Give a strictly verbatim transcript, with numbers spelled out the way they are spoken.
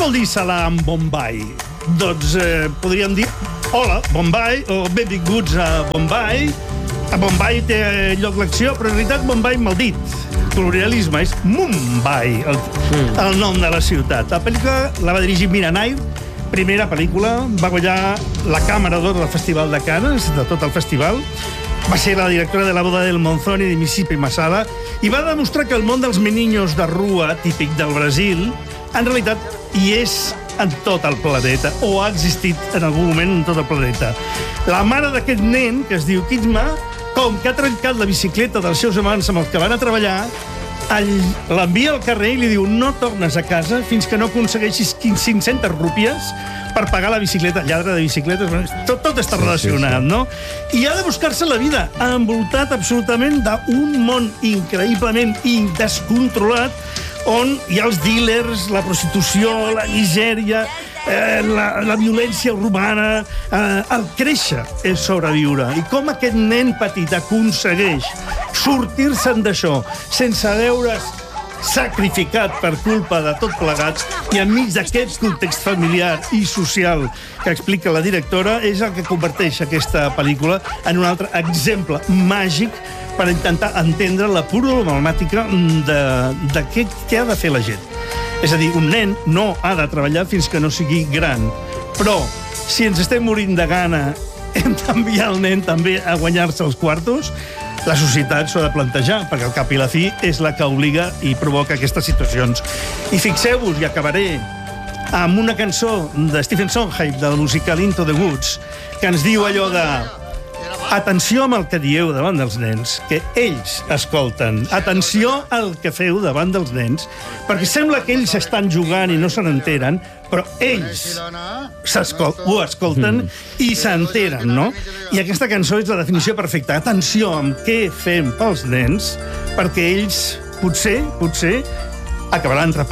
vol dir Salam Bombay? Doncs eh, podríem dir hola, Bombay, o benvinguts a Bombay. A Bombay té lloc l'acció, però en realitat Bombay mal dit. Colonialisme és Mumbai, el, el nom de la ciutat. La pel·lícula la va dirigir Mira Nair, primera pel·lícula, va guanyar la Càmera d'Or del Festival de Canes, de tot el festival. Va ser la directora de La boda del Monzón i de Mississippi Masala i va demostrar que el món dels meninos de rua, típic del Brasil, en realitat hi és en tot el planeta, o ha existit en algun moment en tot el planeta. La mare d'aquest nen, que es diu Kizma, com que ha trencat la bicicleta dels seus amants amb els que van a treballar, l'envia al carrer i li diu no tornes a casa fins que no aconsegueixis cinc-centes rúpies per pagar la bicicleta, lladre de bicicletes, tot, tot està relacionat, sí, sí, sí. no? I ha de buscar-se la vida, envoltat absolutament d'un món increïblement descontrolat, on hi ha els dealers, la prostitució, la misèria, eh, la, la violència urbana. Eh, el créixer és sobreviure. I com aquest nen petit aconsegueix sortir-se'n d'això sense veure's sacrificat per culpa de tot plegat i enmig d'aquest context familiar i social que explica la directora, és el que converteix aquesta pel·lícula en un altre exemple màgic per intentar entendre la problemàtica de, de què, què ha de fer la gent. És a dir, un nen no ha de treballar fins que no sigui gran. Però, si ens estem morint de gana, hem d'enviar el nen també a guanyar-se els quartos, la societat s'ho ha de plantejar, perquè al cap i la fi és la que obliga i provoca aquestes situacions. I fixeu-vos, i acabaré amb una cançó de Stephen Sondheim, del musical Into the Woods, que ens diu allò de atenció amb el que dieu davant dels nens, que ells escolten. Atenció al que feu davant dels nens, perquè sembla que ells estan jugant i no se n'enteren, però ells ho escolten i s'enteren, no? I aquesta cançó és la definició perfecta. Atenció amb què fem pels nens, perquè ells potser, potser, acabaran repetint